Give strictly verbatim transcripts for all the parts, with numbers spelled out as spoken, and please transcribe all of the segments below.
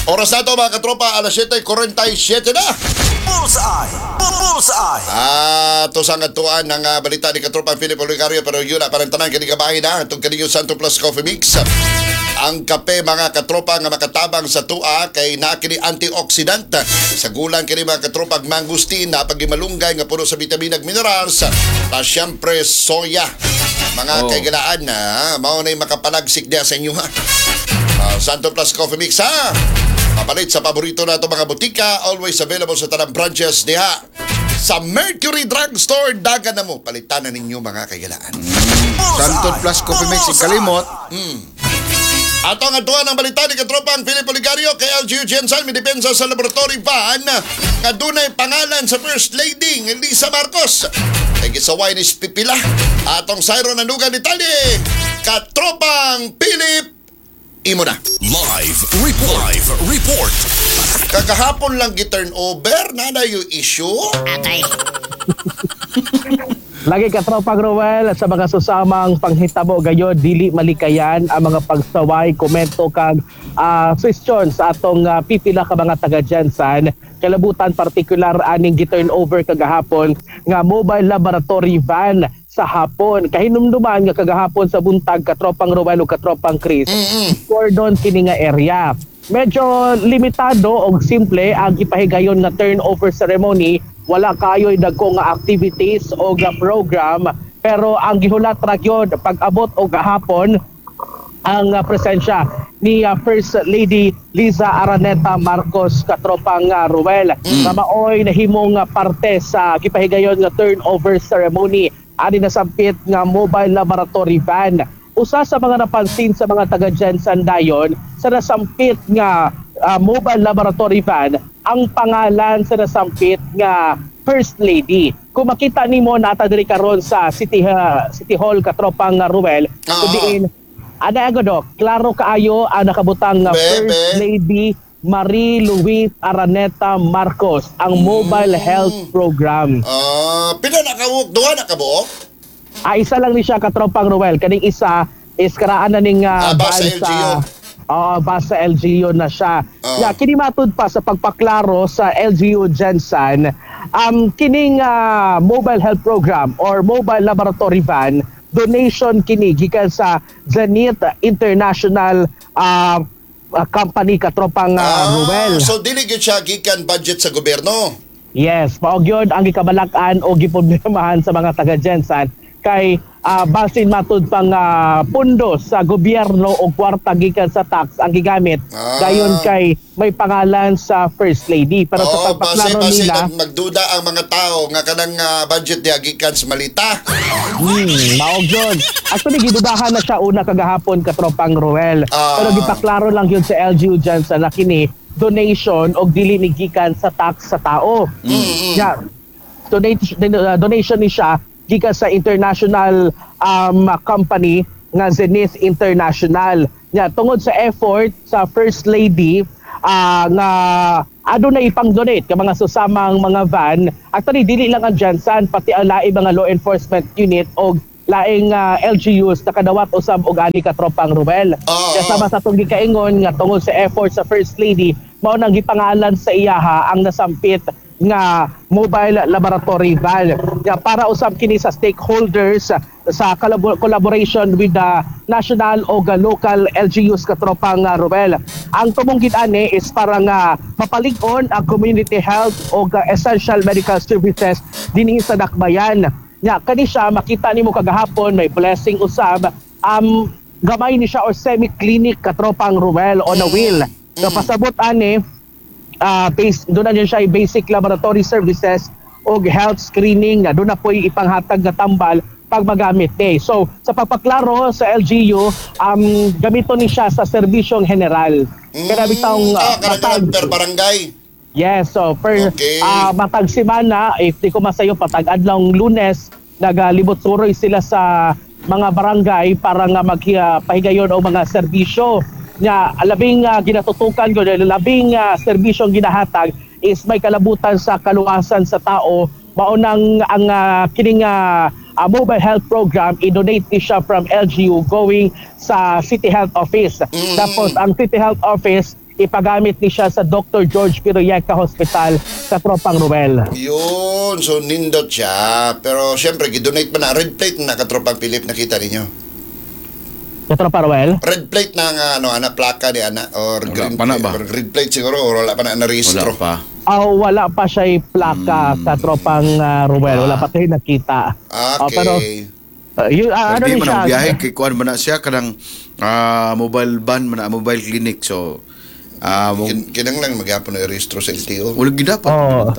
Oras na ito mga katropa, alas siyete forty-seven na. Bullseye! Bullseye! Ah, to sa ngatuan ng uh, balita ni katropa Philip Oligario, pero yun na parang tanan kinigabahin na itong kaninyo Santo Plus Coffee Mix. Ang kape mga katropa nga makatabang sa tua kay nakini antioxidant. Sa gulang kini mga katropa mangustin na pagimalunggay nga puno sa vitamina ug minerals. Ta syempre soya. Mga oh. kaigalaan na mao na makapanagsik dia sa inyo ha. Uh, Santo Plus Coffee Mix ha. Mapalit sa paborito na ito mga butika, always available sa tanang branches diha. Sa Mercury Drugstore, dagan na mo. Palitan na ninyo mga kaigalaan. Santo Plus Coffee Mix, ikalimot. Hmm. Ato ang atuan ng balita ni katropang Philip Oligario kay L G U Gensan, may depensa sa laboratory van nga dunay pangalan sa First Lady Lisa Marcos. Kay gisaway ni Pipila. Atong sayro nanugan ni Tali, katropang Philip imo na. Live report. Live report. Kagahapon lang gi-turnover na na yung issue. Atay. Lagi ka tropang Roel sa mga susamang panghitabo gayon dili malikayan ang mga pagsaway, komento kag uh, question sa atong uh, pipila ka mga taga Jansan. Kalabutan partikular aning gi-turnover kagahapon nga mobile laboratory van sa hapon. Kahinumduman nga kagahapon sa buntag katropang Roel ug katropang Chris. Mm-mm. Cordon kini nga area. Medyo limitado o simple ang ipahigayon nga turnover ceremony. Wala kayo'y dagko nga activities o nga program, pero ang gihulat ra gyud pag-abot o gahapon ang uh, presensya ni uh, First Lady Liza Araneta Marcos katropang uh, Ruel mm. na maoy nahimong uh, parte sa gipahigayon nga turnover ceremony ani nasampit nga mobile laboratory van. Usa sa mga napansin sa mga taga Jansan dayon sa nasampit nga uh, mobile laboratory van ang pangalan sa nasampit nga First Lady. Kung makita nimo nata diri karon sa City uh, City Hall katropang uh, Ruel, uh-huh. diin ana agad klaro kaayo ang nakabutang nga First Bebe. Lady Marie Louise Araneta Marcos ang mobile mm. health program. Ah, uh, pila na kabuok, duha na kabuok? Ah, isa lang ni siya katropang Ruel. Kaning isa is karaan na ning uh, ah, basa L G U. Uh, basa L G U na siya. Uh. Yeah, kini matud pa sa pagpaklaro sa L G U Jansan, um, kining uh, mobile health program or mobile laboratory van, donation kini gikan sa Zenith International uh, uh, company katropang uh, ah, Ruel. So dili gyud siya gikan budget sa gobyerno. Yes, mao gyud ang gikabalakan o giproblemahan sa mga taga Jansan kay uh, basin matud pang uh, pundo sa gobyerno o kwarta gikan sa tax ang gigamit ah. dayon kay may pangalan sa First Lady pero oh, sa pagpaklaro base, base, nila magduda ang mga tao nga kanang uh, budget niya gikan sa malita. hmm, mao gyud actually gidudahan na siya una kagahapon katropang Roel ah. pero gipaklaro lang yun sa L G U Jansan na kini donation og dili ni gikan sa tax sa tao. Mm-hmm. Yeah. Donation, donation ni siya gikan sa international um, company nga Zenith International. Nya tungod sa effort sa First Lady uh, nga aduna ipang-donate ka mga susamang mga van, actually dili lang ang Jansan pati ang laing mga law enforcement unit o laing uh, L G Us nakadawat usab og ani ka tropang Ruel. Oh, Kaya sama sa tong gikaingon nga tungod sa effort sa First Lady mao nang gipangalan sa iyaha ang nasampit nga mobile laboratory van nga para usab kini sa stakeholders sa collab- collaboration with the national o local L G Us katropang uh, Ruel. Ang tumungkit ani is para nga mapalig-on ang community health o essential medical services dinhi sa Dakbayan. Nya kani siya makita nimo kagahapon may blessing usab um gamay ni siya or semi-clinic katropang Ruel on a wheel. So pasabot ani uh, base doon na siya basic laboratory services o health screening na doon na po ipanghatag na tambal pag magamit ni. So sa pagpaklaro sa L G U um gamiton ni siya sa serbisyong general. Kaya bitong uh, ah, per barangay. Yes, so per okay. uh, matag semana, if di ko masayo patag adlong Lunes, nagalibot suroy sila sa mga barangay para nga magpahigayon o mga serbisyo. Nya labing uh, ginatutukan ko, labing uh, serbisyong ginahatag is may kalabutan sa kaluwasan sa tao. Maunang ang uh, kining uh, uh, mobile health program, i-donate ni siya from L G U going sa City Health Office. Mm. Tapos ang City Health Office ipagamit ni siya sa Doctor George Piroyeca Hospital sa Tropang Ruel. Yun, so nindot siya. Pero syempre, gidonate pa na. Red plate na katropang Philip, nakita ninyo. Sa Tropang Ruel? Red plate na nga, ano, ana, plaka ni ana. Or Wala green pa na plate. ba? Or red plate siguro, or wala pa na na-registro. Wala pa. Oh, wala pa siya plaka sa Tropang uh, Ruel. Wala pa tayo nakita. Okay. Oh, pero uh, yun, uh, ano Hindi rin man siya? ang biyahe, kay kuhan man na siya, kanang ah, mobile van, man na mobile clinic. So, ah, mo, Kin- Kinang lang magyapon na i-registro sa L T O. wala gidapat. Oo.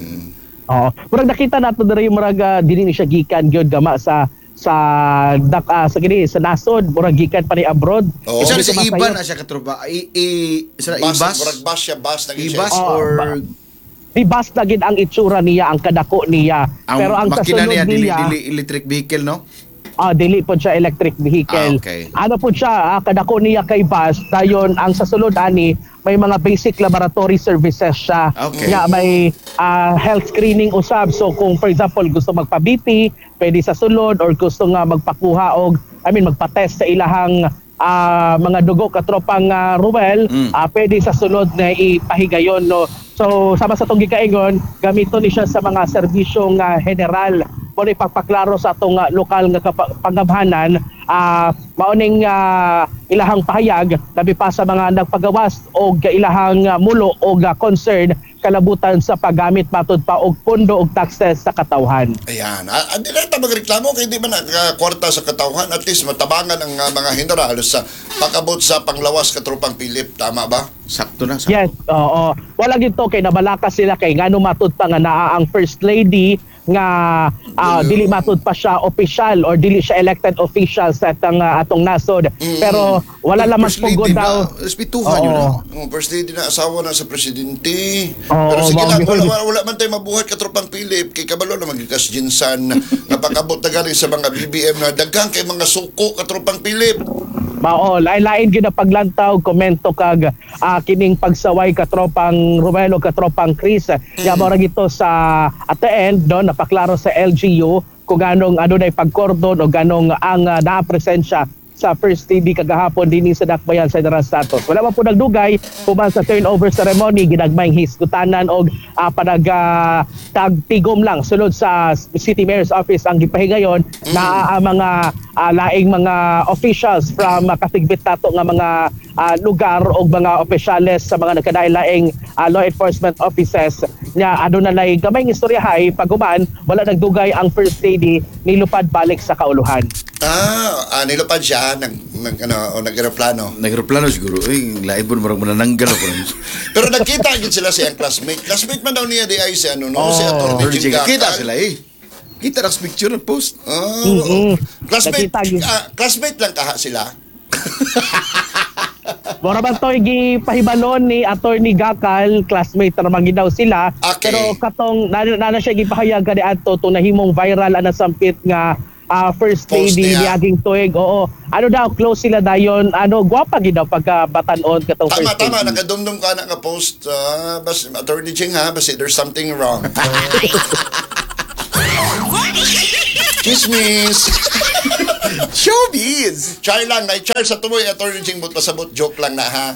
Oo. Murag nakita nato diri murag uh, dili ni siya gikan gyud gama sa sa dak uh, sa gini sa nasod murag gikan pa ni abroad. Oo. Isa Hindi sa ko iba masayo. na siya katropa. I, i, isa na Bus, ibas? murag bus siya, bus na siya. Ibas Oo, or ba- Di basta gid ang itsura niya, ang kadako niya. ang Pero ang makina kasunod niya, dili, niya, dili electric vehicle, no? ah dili po siya electric vehicle. Ah, okay. Ano po siya, ah, kadako niya kay bus, dayon ang sa sulod ani may mga basic laboratory services siya. Okay. Nga may ah, health screening usab. So kung for example gusto magpa-B P, pwede sa sulod or gusto nga magpakuha og I mean magpa-test sa ilahang ah, mga dugo katropang uh, Ruel, Mm. ah, pwede sa sulod na ipahigayon no. So sama sa tong gikaingon, gamito ni siya sa mga serbisyong uh, general. Mo ni pagpaklaro sa atong uh, lokal nga kapa- pangabhanan, ah maoning uh, ilahang pahayag labi pa sa mga nagpagawas og ilahang uh, mulo og uh, concern kalabutan sa paggamit matud pa og pondo og taxes sa katawhan. Ayan. Ah, Hindi na ito magreklamo kaya di ba nakakwarta sa katauhan. At least matabangan ang ah, mga general sa pakabot sa panglawas katropang Philip. Tama ba? Sakto na. Sakto. Yes, oo. Wala gito kay nabalakas sila kay ngano matud pa nga naa ang first lady nga ah, dili matud pa siya official or dili siya elected official sa atong ah, atong nasod. Pero wala lamang First lady pugod daw. Na, respituhan yun, Oo. no? Oh, first lady na asawa na sa presidente. Oo, Pero sige lang, mao wala, yun. wala, wala man tayo mabuhat katropang Philip. Kay kabalo na magikas jinsan na pakabot na galing sa mga B B M na dagang kay mga suko katropang Philip. Mao, lain-lain gid ang paglantaw, komento kag ah, kining pagsaway katropang Romelo, katropang Chris. Ya mo ra gito sa at the end no napaklaro sa L G U kung ganong ano na pagkordon o ganong ang uh, napresensya sa First Lady kagahapon dinhi sa Dakbayan sa General Santos. Wala man po nagdugay human sa turnover ceremony ginagmayng hisgutanan og uh, panag uh, tagtigom lang sulod sa City Mayor's Office ang gipahigayon na ang mga uh, laing mga officials from uh, katigbit nato nga mga uh, lugar o mga opisyales sa mga nagkadain-laing uh, law enforcement offices nya ano na lay gamay ng istoryahay paguman wala nagdugay ang First Lady nilupad balik sa kauluhan. Ah, ah nilupad siya nag, nag ano o nag-aeroplano. Nag-aeroplano siguro. Ay, lain po marang manananggal ako. Pero nagkita gid sila siyang classmate. Classmate man daw niya di ay si ano no, si Atty. Pero Jing kita Gacal. sila eh. Kita na sa picture ng post. Oh, Mm-mm. classmate, Nakita yun. ah, classmate lang kaha sila. Mora man to gipahibalon ni Attorney Gacal, classmate naman gid daw sila. Okay. Pero katong na, na, na siya gipahayag kani adto tong nahimong viral ana sampit nga ah, First Post Lady niya. niaging tuig. Oo. Ano daw close sila dayon. Ano gwapa gid daw pagka batanon katong Tama, First tama. Lady. Nakadumdum ka na nga post. Uh, bas, Attorney Ching ha, basi there's something wrong. Chismis. Showbiz! Char lang, na char sa tumoy, Attorney Ching, but pasabot, joke lang na ha.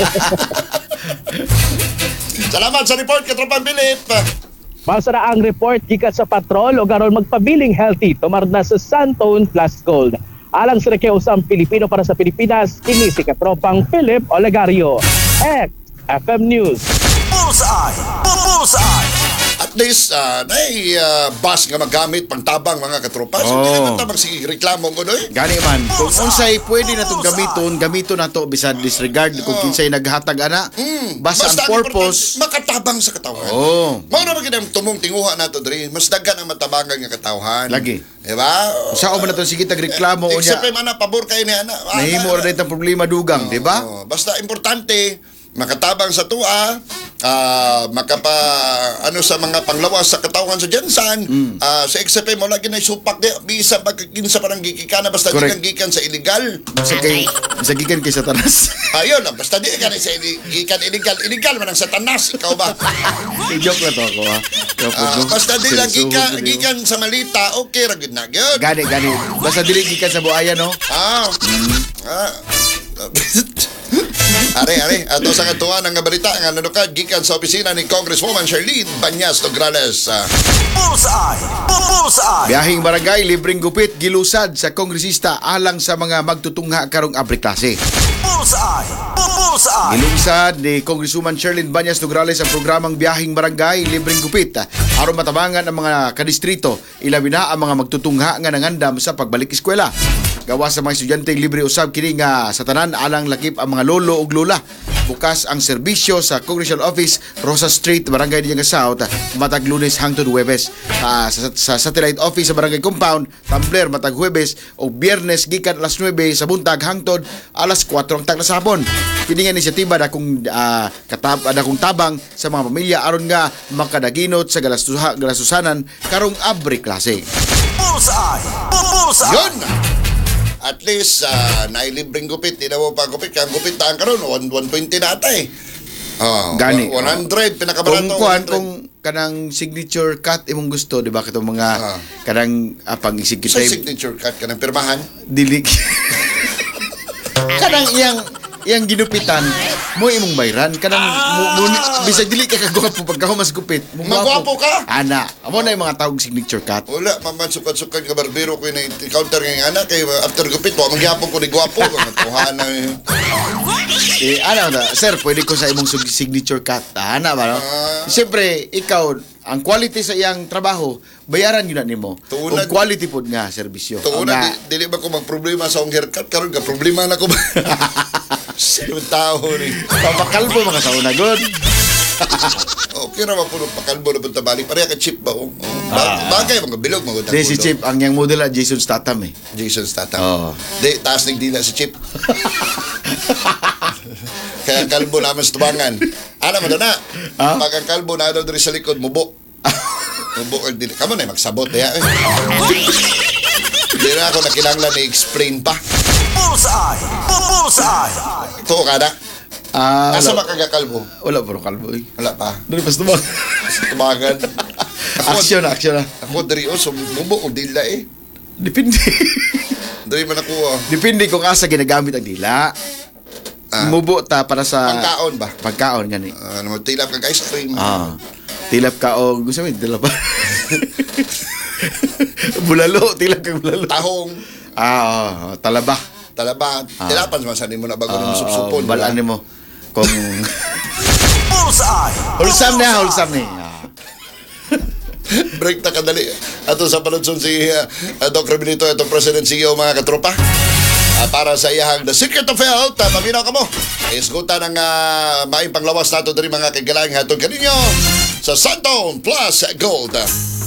Salamat sa report, Katropang Philip. Basa na ang report gikan sa patrol o garon magpabiling healthy tumar na sa Santone Plus Gold. Alang sa nakiusang Pilipino para sa Pilipinas, kini si Katropang Philip Olegario. X F M News. Bullseye! Bullseye! At least, uh, nay uh, bus nga magamit pangtabang mga katropa. So, Oh. hindi naman tabang sige reklamo ko doy. Gani man. Kung unsay pwede na itong gamiton, gamiton na to bisan disregard kung kinsay naghatag ana. Basta ang ang purpose. importante, makatabang sa katawan. Oh. Mao na magid ang tumong tinguha nato diri. Mas daghan ang matabangan nga katawhan. Lagi. Diba? Sao man na to sige tagreklamo o Except niya. may mana pabor kay ni ana. Ah, Nahimo ra dito problema dugang, di ba? Oh, basta importante makatabang sa tua, ah, makapa ano sa mga panglawas sa katawan sa Jensan, Mm. ah, sa X F M mo lagi na supak di bisa pagkinsa parang gikikana basta di Correct. kang gikan sa illegal. Sa kay sa gikan kay Satanas. Ayun, ah, basta di ka na sa ili- gikan illegal, illegal man ang satanas, ikaw ba? Joke lang to ako ha. Ah, basta di lang gikan, gikan sa malita, okay ra gid na gyud. Gani, gani. Basta dili gikan sa buaya no. Ah. Ah. Are, are, ato sa katuan ng balita nga nanukad gikan sa opisina ni Congresswoman Charlene Banyas Nograles. Ah, Bullseye. Bullseye. Biyahing barangay, libreng gupit, gilusad sa kongresista alang sa mga magtutungha karong abre klase. Bullseye. Bullseye. Gilusad ni Congresswoman Sherlyn Banyas Nograles ang programang Biyahing Barangay, Libreng Gupit aron matabangan ang mga kadistrito, ilabi na ang mga magtutungha nga nangandam sa pagbalik eskwela. Gawa sa mga estudyante libre usab kini nga sa tanan alang lakip ang mga lolo ug lola. Bukas ang serbisyo sa Congressional Office, Rosa Street, Barangay Dianga South, matag Lunes hangtod Huwebes. Ah, sa, sa Satellite Office sa Barangay Compound, Tumbler matag Huwebes o Biyernes gikan alas nuwebe sa buntag hangtod alas kwatro ang tag na sabon. Kini nga inisyatiba da kung uh, katab da kung tabang sa mga pamilya aron nga makadaginot sa galastuha, galasusanan karong abre klase. Bullseye. Bullseye. yun! At least, uh, nailibreng gupit. Di na mo pa gupit. Kaya gupit taan karon one twenty na ata eh. Oh, Gani. one hundred, Kung pinakabarato. kuan one hundred. kung kanang signature cut imong gusto, di ba katong mga Ah. kanang uh, Sa pang-executive signature cut ka ng pirmahan. dilig. kanang iyang iyang ginupitan mo imong bayran kanang Ah! mo, mo, bisag dili ka kagwapo pagka humas gupit mo Magwapo ka? ana amo na yung mga tawag signature cut. Wala, maman sukat-sukat ka barbero ko yung counter ng anak. Kaya after gupit, wa magyapon ko ni gwapo. Matuhan na eh. Eh, ano na, sir, pwede ko sa imong sug- signature cut. Ah, ana ba, no? Ah. Siyempre, ikaw, ang quality sa iyang trabaho, bayaran yun na nimo. Tuunad- Kung quality po nga, serbisyo. Ito Ang una, nga- di, dili ba ko mag-problema sa akong haircut? Karoon ka, problema na ko ba? Sino tao ni? Papakalbo mga sa una, good. Okay na mapuno pakalbo na punta balik. Pareha ka chip ba? Oh. Ba- bagay, mga bilog, mga Di si Chip, ang yang model at Jason Statham eh. Jason Statham. Oo. Di, taas nagdila si Chip. Kaya kalbo naman sa tubangan. Ano mo na? Ah? Pag ang kalbo na daw diri sa likod, mubo. Mubo ang dili. Kamu na, magsabot. Ya. Di na ako nakinanglan i-explain pa. Bullseye. Bullseye. Ito ka na. Ah, Asa wala, makagakalbo? wala po kalbo eh. Wala pa. Doon pas tumag. Sa tubangan. Ako, Aksyon na, aksyon na. ako diri o, so mubo o dila eh. Depende. Diri man ako oh. Depende kung asa ginagamit ang dila. Ah. Mubo ta para sa... Pangkaon ba? Pagkaon, gani. Ano mo, tilap kag ice cream. Ah. Tilap ka o gusto mo tilap pa. bulalo, tilap kang bulalo. Tahong, Ah, oh, talaba. talaba, tilapan man sa mo na bago Ah, uh, supsupon. balaan mo. Kung Bullseye. wholesome na, wholesome ni. Ah. Break ta kadali. Ato sa paludson si uh, Doc Rebenito, itong President C E O mga katropa. Ah, para sa iyahang The Secret of Health, uh, paminaw ka mo. Isgutan ng uh, maing panglawas nato diri mga kagalang hatod kaninyo sa Santong Plus Gold.